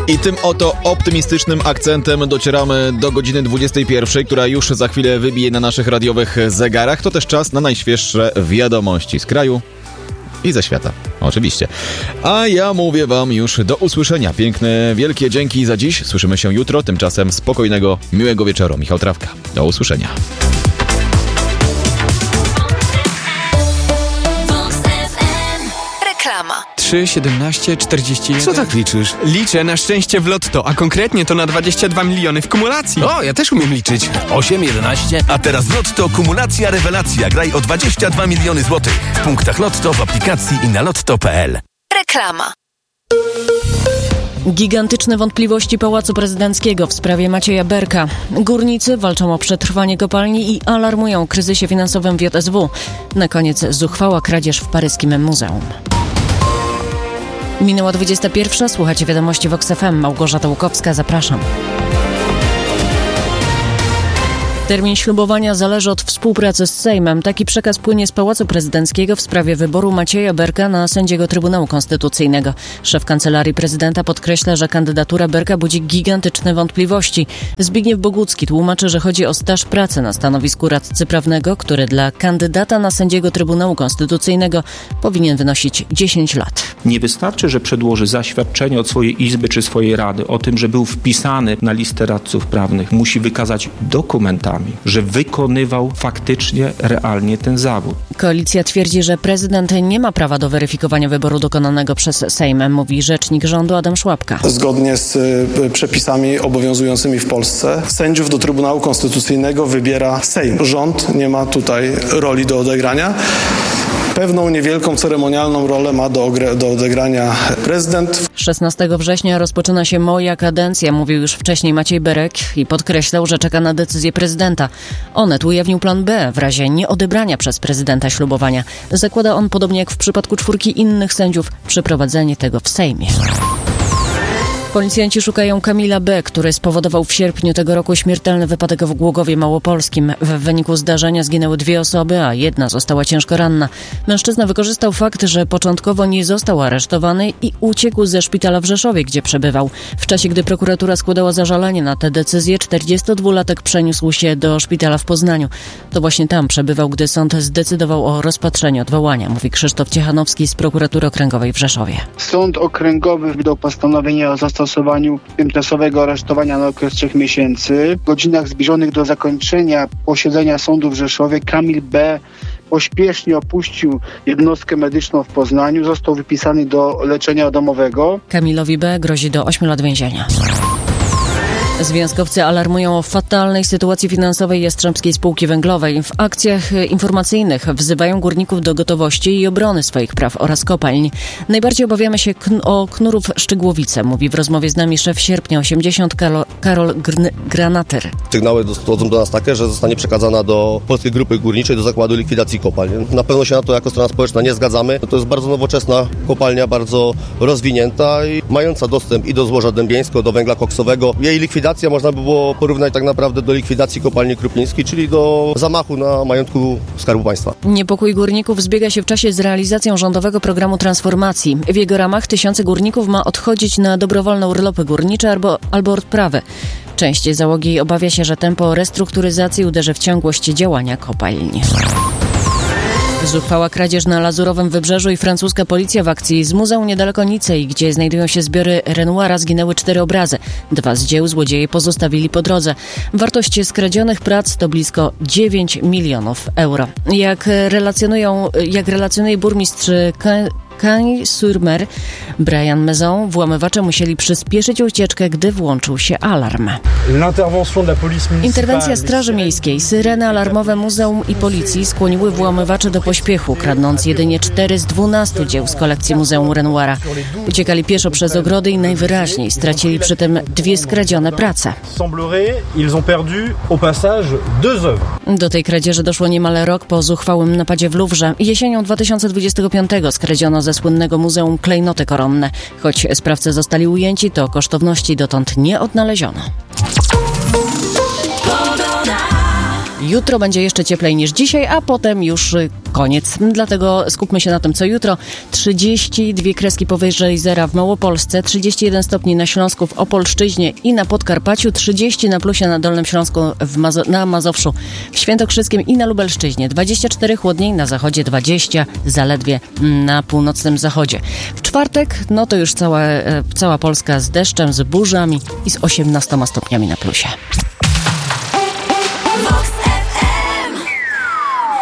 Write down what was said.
I tym oto optymistycznym akcentem docieramy do godziny 21, która już za chwilę wybije na naszych radiowych zegarach. To też czas na najświeższe wiadomości z kraju i ze świata, oczywiście. A ja mówię wam już do usłyszenia. Piękne, wielkie dzięki za dziś. Słyszymy się jutro. Tymczasem spokojnego, miłego wieczoru. Michał Trawka. Do usłyszenia. 3, 17, 41. Co tak liczysz? Liczę na szczęście w lotto, a konkretnie to na 22 miliony w kumulacji. O, ja też umiem liczyć. 8, 11. A teraz Lotto kumulacja rewelacja. Graj o 22 miliony złotych. W punktach Lotto, w aplikacji i na lotto.pl. Reklama. Gigantyczne wątpliwości Pałacu Prezydenckiego w sprawie Macieja Berka. Górnicy walczą o przetrwanie kopalni i alarmują o kryzysie finansowym w JSW. Na koniec zuchwała kradzież w paryskim muzeum. Minęła 21. Słuchacie wiadomości Vox FM. Małgorzata Łukowska, zapraszam. Termin ślubowania zależy od współpracy z Sejmem. Taki przekaz płynie z Pałacu Prezydenckiego w sprawie wyboru Macieja Berka na sędziego Trybunału Konstytucyjnego. Szef Kancelarii Prezydenta podkreśla, że kandydatura Berka budzi gigantyczne wątpliwości. Zbigniew Bogucki tłumaczy, że chodzi o staż pracy na stanowisku radcy prawnego, który dla kandydata na sędziego Trybunału Konstytucyjnego powinien wynosić 10 lat. Nie wystarczy, że przedłoży zaświadczenie od swojej izby czy swojej rady o tym, że był wpisany na listę radców prawnych. Musi wykazać dokumentami, że wykonywał faktycznie, realnie ten zawód. Koalicja twierdzi, że prezydent nie ma prawa do weryfikowania wyboru dokonanego przez Sejm, mówi rzecznik rządu Adam Szłapka. Zgodnie z przepisami obowiązującymi w Polsce sędziów do Trybunału Konstytucyjnego wybiera Sejm. Rząd nie ma tutaj roli do odegrania. Pewną niewielką ceremonialną rolę ma do odegrania prezydent. 16 września rozpoczyna się moja kadencja, mówił już wcześniej Maciej Berek i podkreślał, że czeka na decyzję prezydenta. Onet ujawnił plan B w razie nieodebrania przez prezydenta ślubowania. Zakłada on, podobnie jak w przypadku 4 innych sędziów, przeprowadzenie tego w Sejmie. Policjanci szukają Kamila B., który spowodował w sierpniu tego roku śmiertelny wypadek w Głogowie Małopolskim. W wyniku zdarzenia zginęły 2 osoby, a 1 została ciężko ranna. Mężczyzna wykorzystał fakt, że początkowo nie został aresztowany i uciekł ze szpitala w Rzeszowie, gdzie przebywał. W czasie, gdy prokuratura składała zażalenie na tę decyzję, 42-latek przeniósł się do szpitala w Poznaniu. To właśnie tam przebywał, gdy sąd zdecydował o rozpatrzeniu odwołania, mówi Krzysztof Ciechanowski z prokuratury okręgowej w Rzeszowie. Sąd okręgowy wydał postanowienie o zastosowaniu tymczasowego aresztowania na okres 3 miesięcy. W godzinach zbliżonych do zakończenia posiedzenia sądu w Rzeszowie Kamil B. pośpiesznie opuścił jednostkę medyczną w Poznaniu. Został wypisany do leczenia domowego. Kamilowi B. grozi do 8 lat więzienia. Związkowcy alarmują o fatalnej sytuacji finansowej Jastrzębskiej Spółki Węglowej. W akcjach informacyjnych wzywają górników do gotowości i obrony swoich praw oraz kopalń. Najbardziej obawiamy się o Knurów Szczygłowice, mówi w rozmowie z nami szef Sierpnia 80 Karol Granater. Sygnały dochodzą do nas takie, że zostanie przekazana do Polskiej Grupy Górniczej, do Zakładu Likwidacji Kopalń. Na pewno się na to jako strona społeczna nie zgadzamy. To jest bardzo nowoczesna kopalnia, bardzo rozwinięta i mająca dostęp i do złoża dębieńskiego, do węgla koksowego. Jej likwidacja można by było porównać tak naprawdę do likwidacji kopalni Krupińskiej, czyli do zamachu na majątku Skarbu Państwa. Niepokój górników zbiega się w czasie z realizacją rządowego programu transformacji. W jego ramach tysiące górników ma odchodzić na dobrowolne urlopy górnicze albo odprawy. Część załogi obawia się, że tempo restrukturyzacji uderzy w ciągłość działania kopalni. Zuchwała kradzież na Lazurowym Wybrzeżu i francuska policja w akcji z muzeum niedaleko Nicei, gdzie znajdują się zbiory Renoira, zginęły 4 obrazy. 2 z dzieł złodzieje pozostawili po drodze. Wartość skradzionych prac to blisko 9 milionów euro. Jak relacjonuje burmistrz Cagnes-sur-Mer Brian Maison, włamywacze musieli przyspieszyć ucieczkę, gdy włączył się alarm. Interwencja Straży Miejskiej, syreny alarmowe muzeum i policji skłoniły włamywaczy do pośpiechu, kradnąc jedynie 4 z 12 dzieł z kolekcji Muzeum Renoira. Uciekali pieszo przez ogrody i najwyraźniej stracili przy tym 2 skradzione prace. Do tej kradzieży doszło niemal rok po zuchwałym napadzie w Louvre. Jesienią 2025 skradziono ze słynnego muzeum klejnoty koronne. Choć sprawcy zostali ujęci, to kosztowności dotąd nie odnaleziono. Jutro będzie jeszcze cieplej niż dzisiaj, a potem już koniec. Dlatego skupmy się na tym, co jutro. 32 kreski powyżej zera w Małopolsce, 31 stopni na Śląsku, w Opolszczyźnie i na Podkarpaciu, 30 na plusie na Dolnym Śląsku, na Mazowszu, w Świętokrzyskiem i na Lubelszczyźnie, 24 chłodniej, na zachodzie 20, zaledwie na północnym zachodzie. W czwartek, no to już cała Polska z deszczem, z burzami i z 18 stopniami na plusie.